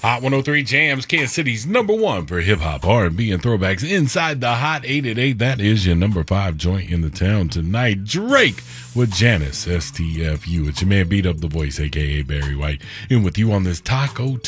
Hot 103 Jams, Kansas City's number one for hip-hop, R&B, and throwbacks. Inside the Hot 888, that is your number 5 joint in the town tonight. Drake with Janice, STFU. It's your man Beat Up the Voice, a.k.a. Barry White. And with you on this Taco